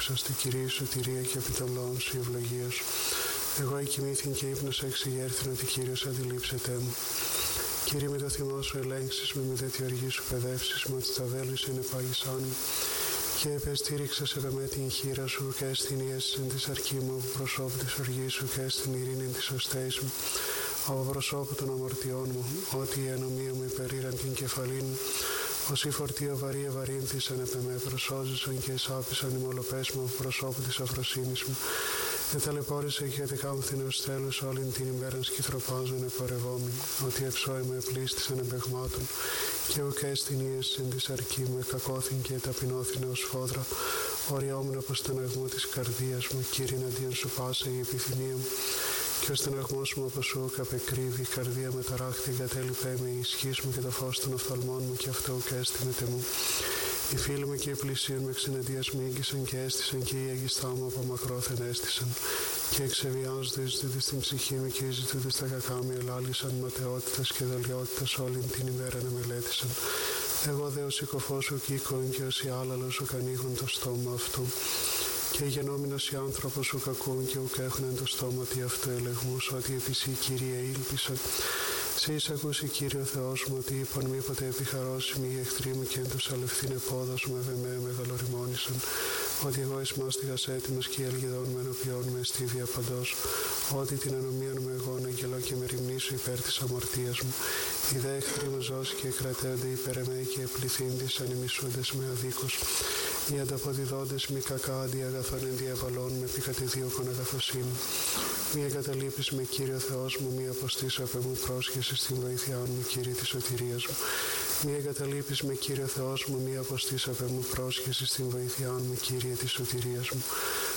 ύψαστη, Κυρία η σωτηρία και επί των λαών σου η ευλογία σου. Εγώ εκοιμήθην και ύπνος εξηγέρθην ότι Κύριος αντιλήψετέ μου. Κύριε, με το θυμό σου ελέγξεις με δε τη οργή σου παιδεύσεις, με ότι τα βέλη σου είναι πάγισάν μου. Και επεστήριξες επ' εμέ την χείρα σου και στην ιέσιν της αρκή μου από προσώπου της οργής σου και στην ειρήνη της οστέης μου. Από προσώπου των αμαρτιών μου, ότι η ενομία μου υπερήραν την κεφαλήν μου. Όσοι φορτίο βαρύ ευαρύνθησαν επ' εμέ, προσώζησαν και εισάπησαν οι μολοπές μου από προσώπου της αφροσύνης μου. Εταλαιπώρησε και ετεκάμφθηνε ως τέλους όλην την ημέραν σκυθροπάζων επορευόμην, ότι εψόημα επλήστησαν εμπεγμάτων, και ουκέ στην ίεσιν της αρκή μου εκακώθην και ταπεινώθην ως φόδρα, οριόμουν από στεναγμού της καρδίας μου, Κύριε εναντίον σου πάσα η επιθυμία μου. Και ο στεναγμός μου από σου καπεκρύβει, η καρδία με ταράχτη εγκατέλειπε με, η ισχύς μου και το φως των οφθαλμών μου, και αυτό ουκ έστειμεται μου. Οι φίλοι μου και οι πλησίον με εξεναντίας μου ήγγισαν και έστησαν, και οι αγιστά μου από μακρόθεν έστησαν. Και εξεβιάζονται ζητούνται στην ψυχή μου, και ζητούνται στα κακά μου ελάλησαν, ματαιότητας και δολιότητας όλην την ημέρα να μελέτησαν. Εγώ δε ως οικοφός σου κύκον και ως η άλαλος σου κανείχουν το στόμα αυτού. Και γενόμενος οι άνθρωπος σου κακούν και ουκ έχουνεν το στόμα τι αυτό ελεγμούς, ότι επί σοι, Κύριε, ήλπισαν. Σε εισακούσει, Κύριε ο Θεός μου, ότι είπαν μήποτε επιχαρώσιμοι οι εχθροί μου και εν τους αλευθύνε πόδος μου ευεμέ μεγαλοριμόνησαν, ότι εγώ εις μάστιγας έτοιμος και οι αλγιδών με ενωπιών με εστίβια παντός, ότι την ανομίαν μου εγώ αγγελώ και με ρημνήσω υπέρ της αμαρτίας μου. Οι δε εχθροί μου ζώσει και κρατέονται υπέρ εμέ και επληθύντες ανημισούντες με αδίκους. Οι ανταποδιδόντες μη κακά αντί αγαθών εν διαβαλών με επικατεδίωκον αγαθοσύνη. Μη εγκαταλείπεις με, Κύριε ο Θεός μου, μη αποστήσω απ' εμού πρόσχεση στην βοήθειά μου, Κύριε της σωτηρίας μου. Μη εγκαταλείπεις με, Κύριε ο Θεός μου, μη αποστήσω απ' εμού πρόσχεση στην βοήθειά μου, Κύριε της σωτηρίας μου.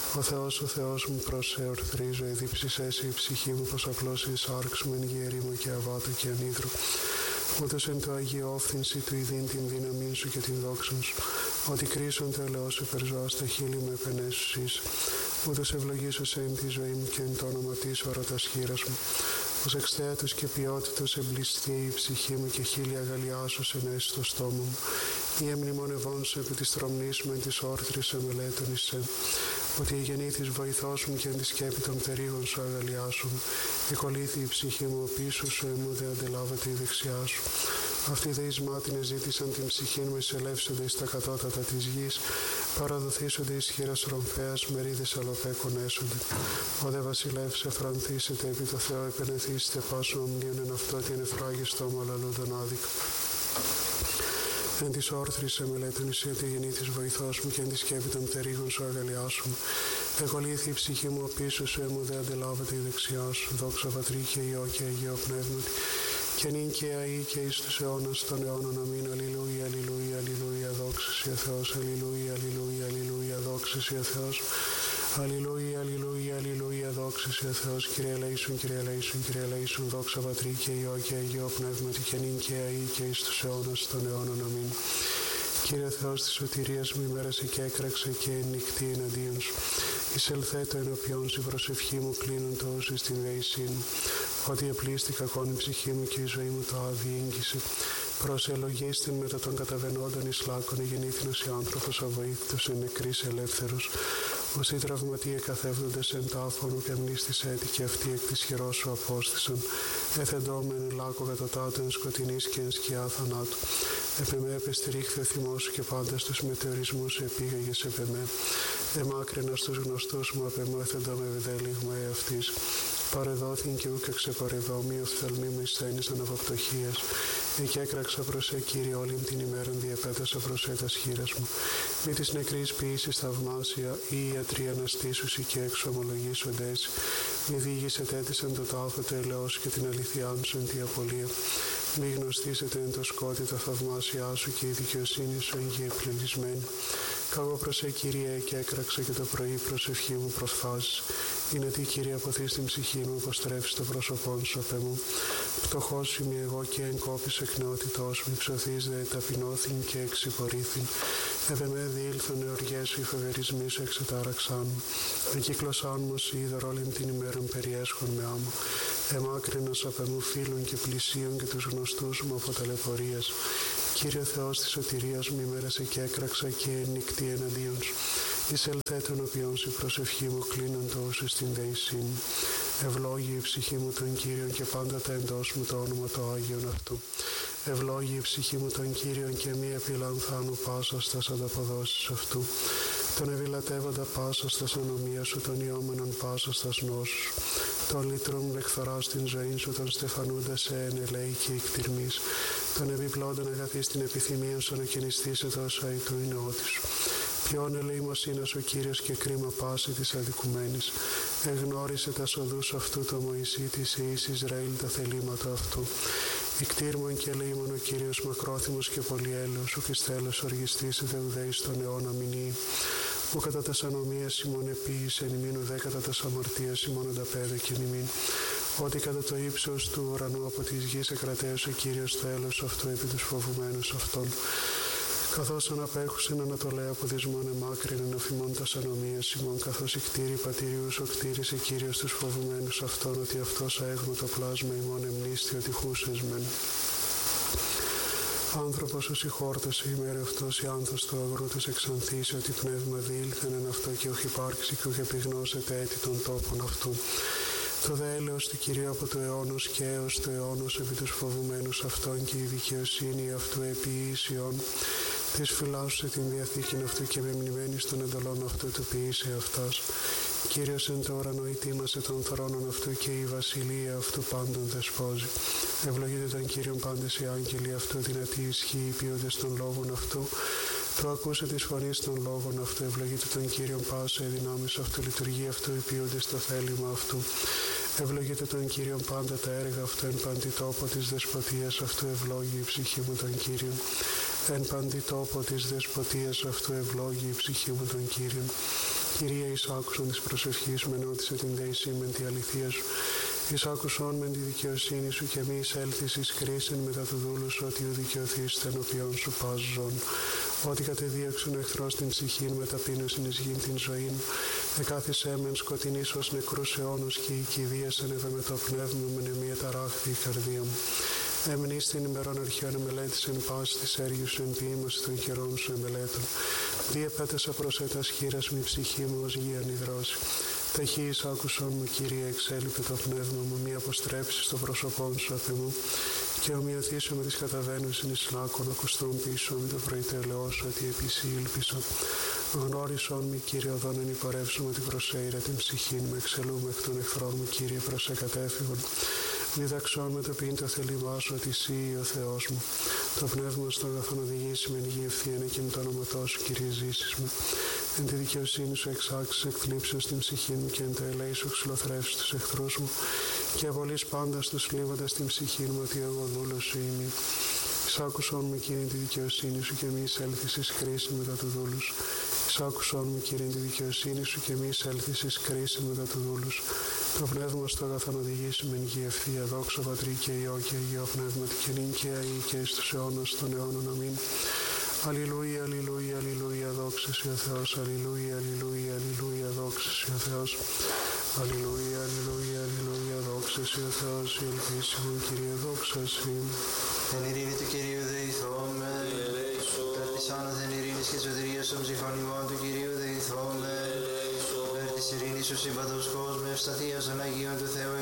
Ο Θεός μου, προς σε ορθρίζω, εδίψεις έσαι η ψυχή μου, πως απλώσει η σάρξ μου εν γέρη μου και αβάτω και ανίδρου. Ούτως εν το Αγίο όφθυνση του ειδήν την δύναμήν σου και την δόξαν σου, ότι κρίσον το ελαιό σου περζώ στα χείλη μου επενέσουσις. Ούτως ευλογήσω σε εν τη ζωή μου και εν το όνομα της ορατας χείρας μου. Ως εξθέτους και ποιότητος εμπληστεί η ψυχή μου και χείλη αγαλιάσους ενέσει στο στόμα μου. Ή εμνημονευών σου επί της τρομνής μου εν της όρθρης εμελέτων εις ότι η γεννήθης βοηθός μου και εν τη σκέπη των περίγων σου αγαλιάσουν. Εκολύθη η ψυχή μου πίσω σου, εμού δε αντελάβατε η δεξιά σου. Αυτοί δε εις μάτινες ζήτησαν την ψυχή μου, εισελεύσονται εις τα κατώτατα της γης, παραδοθήσονται εις χείρας ρομφέας, μερίδες αλοπέκων έσονται. Ο δε βασιλεύς εφρανθήσετε, επί το Θεό επενεθήσετε, πάσο ομνίων εν αυτό ότι είναι φράγιστο ομολαλούντον άδικα. Εν της όρθρης εμελέτων εσύ ότι γεννήθης βοηθός μου και εν τη σκέπη των πτερίγων σου αγαλιάσουν. Εκολύθη η ψυχή μου πίσω σου, εμού δε αντελάβεται η δεξιά σου. Δόξα Πατρί και Υιό και Αγίο Πνεύματι, και νυν και αεί και εις τους αιώνας των αιώνων. Αμήν. Αλληλούια, αλληλούια, αλληλούια, δόξα σοι ο Θεός. Αλληλούια, αλληλούια, αλληλούια, δόξα σοι ο Θεός. Αλληλούια, αλληλούια, αλληλούια, δόξα σοι ο Θεός. Κύριε ελέησον, Κύριε ελέησον, Κύριε ελέησον, δόξα Πατρί και Υιό και Αγίο Πνεύματι, και νυν και αεί και εις τους αιώνας των αιώνων. Αμήν. Κύριε Θεός της σωτηρίας μου, ημέρασε και έκραξε και νυχτή εναντίον σου. Εισελθέτω ενώπιον σου, η προσευχή μου κλείνουν το όσοι στην βέησή μου. Ότι επλήστη κακόν η ψυχή μου και η ζωή μου το αδιήγγισε. Προσελογίστην μετά των καταβαινόντων εις λάκων, γεννήθηνος οι άνθρωπος αβοήθητος εν νεκρής ελεύθερος. Όσοι τραυματίε καθεύδοντες εν τάφωνο και μνήστης έτη και αυτοί εκ της χειρός σου απόστησαν. Εθεντώμεν λάκκο κατωτάτων σκοτεινής και εν σκιά θανάτου. Επεμέ επεστηρίχθη ο θυμός σου και πάντα στους μετεωρισμούς σου επήγαγες επεμέ. Εμάκρινα στους γνωστούς μου απεμώ εθεντώ με βιδέλιγμα εαυτής. Παρεδόθην και ούκ εξεπορευόμοι οφθαλμοί μου εισθένησαν από πτωχίας. Εκεί έκραξα προς σε, Κύριε, όλην την ημέραν διεπέτασα προς σε τας χείρας μου. Μη της νεκρής ποιήσεις θαυμάσια, ή οι ιατροί αναστήσουσι και εξομολογήσοντες. Μη διήγησετε έτησαν το τάφο το ελαιός και την αληθιάν σου εν τη απολία. Μη γνωστήσετε εν το σκότι τα θαυμάσια σου και η δικαιοσύνη σου εν γη επληλισμένη. Κάγω προς σε, Κύριε, και έκραξα και το πρωί προσευχή μου προφθάσεις. Είναι τι, Κύριε, αποθείς την ψυχή μου, αποστρέφεις το πρόσωπόν σου απ' εμού. Πτωχός είμαι εγώ και εγκόπης εκ νεότητός μου, ψωθείς δε ταπεινώθην και εξυπορήθην. Επεμέ διήλθον εωριές σου, οι φεβερισμοί σου εξετάραξάν μου. Εκύκλωσάν μου σου είδωρ όλην την ημέραν περιέσχον με άμμο. Εμάκρυνας απ' εμού φίλων και πλησίων και τους γνωστούς μου από ταλαιπωρίας. Κύριε Θεός της σωτηρίας μου, ημέρασε και έκραξα και νυχτή εναντίον σου. Εισελθέ των οποίων η προσευχή μου κλείνον τόσου στην δεησήν. Ευλόγη η ψυχή μου τον Κύριον και πάντοτε εντός μου το όνομα το Άγιον αυτού. Ευλόγη η ψυχή μου τον Κύριον και μη επιλανθάνου πάσας τας ανταποδόσεις αυτού. Τον ευηλατεύοντα πάσας τας ανομίας σου, τον ιόμενον πάσας τας νόσους. Τον λυτρούν εκθοράς την ζωή σου, τον στεφανούντα σε ενελέη και εκτιρμής. Τον επιπλώντων αγαθείς την επιθυμία σου να κινηστήσει τόσο αη του είναι ότη σου. Ποιον ελεημοσύνας ο Κύριος και κρίμα πάση της αδικουμένης. Εγνώρισε τα οδούς αυτού το Μωυσή της εις Ισραήλ τα θελήματα αυτού. Ικτήρμον και ελεήμον ο Κύριος μακρόθυμος και πολυέλεος, ουκ εις τέλος οργιστήσεται ουδέης στον αιώνα μηνύει. Ου κατά τας ανομίας ημών επίησεν ημίν ουδέ κατά τας αμαρτίας ημών ανταπέδε και ημίν. Ότι κατά το ύψος του ουρανού από της γης εκρατέωσε ο Κύριος το έλεος αυτού επί τους φοβουμένους αυτών. Καθώς αναπέχουσεν ανατολέ από δυσμόν εμάκρυνεν οφειμών τας ανομίας ημών, καθώς η κτήρη πατηριούς ο κτήρισε Κύριος τους φοβουμένους αυτών, ότι αυτός αέγνω το πλάσμα ημών εμνίστη ότι χούσες μεν. Άνθρωπος ως η χόρτασε ημέρα αυτός η άνθος του αγρού της εξανθήσει, ότι πνεύμα διήλθεν εν αυτό και όχι υπάρξει και όχι επιγνώσεται έτη των τόπων αυτού. Το δε έλεος του Κυρίου από το αιώνος και έως το αιώνος επί τους φοβουμένους αυτών και η δικαιοσύνη αυτού επί ίσιον. Της φυλάσσουσε την διαθήκην αυτού και μεμνημένης των εντολών αυτού του ποιήσε αυτάς. Κύριος εν το ουρανό ητήμασε των θρόνων αυτού και η βασιλεία αυτού πάντων δεσπόζει. Ευλογείται τον Κύριον πάντες οι άγγελοι αυτού, δυνατή ισχύει οι ποιούντες των λόγων αυτού. Το ακούσε της φωνής των λόγων αυτού, ευλογείται τον Κύριον πάσα η δυνάμεις αυτού, λειτουργεί αυτού οι ποιούντες το θέλημα αυτού. Ευλογείται τον Κύριον πάντα τα έργα αυτού, εν παντή τόπο της δεσποτείας αυτού, ευλόγει η ψυχή μου τον Κύριον. Εν παντή τόπο της δεσποτείας αυτού, ευλόγει η ψυχή μου τον Κύριον. Κυρία, εις άκουσον της προσευχής με νότισε την δεησή μεν τη αληθεία σου. Εις άκουσον μεν τη δικαιοσύνη σου και μη εισέλθεις εις κρίσιν μετά του δούλου σου, ότι ου δικαιωθείς ενώπιον σου πας ζών. Ότι κατεδίωξον ο εχθρός την ψυχήν με ταπείνωσιν εις γην την ζωήν. Εκάθισέ μεν σκοτεινής ως νεκρούς αιώνους και η κηδείας ανεβε με το πνεύμα με νεμία ταράχθη η καρδία μου. Εμνείς την ημερών αρχαίων εμελέτησεν πάση της έργης σου, εν ποιήμωση των χερών σου εμελέτων. Διεπέτασα προς έτας χείρας μη ψυχή μου ως γη ανυδρώσει. Ταχύης άκουσον μου, Κύριε, εξέλιπε το πνεύμα μου, μη αποστρέψεις το πρόσωπόν σου απ' εμού. Και ομοιωθήσω με τις καταβαίνουσιν εις λάκων, ακουστούν πίσω με το προητέλεό σου, ότι επίση ήλπισα. Γνώρισον μη, Κύριε, οδόν εν υπορεύσουμε την προσέειρα την ψυχήν μου, εξελούμε εκ των εχθρών μου, Κύριε, προς εκατέφυγον. Διδαξών με το ποιήν το θέλημά σου, ότι εσύ ο Θεός μου. Το πνεύμα στο αγαθόν οδηγήσει με γη ευθύανε και με το όνοματό σου, Κύριε, ζήσεις με. Εν τη δικαιοσύνη σου εξάξεις εκθλίψεως την ψυχή μου και εν το ελέη σου ξυλοθρεύσεις τους εχθρούς μου και απολύς πάντα τους φλίβοντας την ψυχή μου, ότι εγώ δούλος σου είμαι. Εισάκουσον μου, Κύριε, τη δικαιοσύνη σου και μη εισέλθεις εις κρίση μετά του δούλου σου. Εισάκουσον μου, Κύριε, τη δικαιοσύνη σου και μη εισέλθεις εις κρίση μετά του δούλου σου. Το πνεύμα στο αγαθόν οδηγήσει με γη ευθεία, δόξα Πατρί και Υιό και Υιό Πνεύματι και νυν και αεί και εις τους αιώνας των αιώνων. Αμήν. Αλληλούια, αλληλούια, αλληλούια, δόξα σε ο Θεός. Αλληλούια, αλληλούια, αλληλούια, δόξα σε ο Θεός. Αλληλούια, αλληλούια, αλληλούια, δόξα σε ο Θεός. Η ελπίση μου, Κύριε, δόξα σε. Εν ειρήνη του Κυρίου δεηθώμε, περ της άνωθεν ειρήνης και σωτηρίας των ψυχών ημών του Κυρίου δεηθώμε, περ της ειρήνης του σύμπαντος κόσμου, ευσταθίας των Αγίων του Θεού